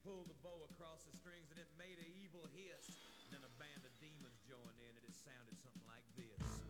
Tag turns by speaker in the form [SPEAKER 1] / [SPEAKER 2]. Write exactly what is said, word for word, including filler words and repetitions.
[SPEAKER 1] pulled the bow across the strings and it made an evil hiss.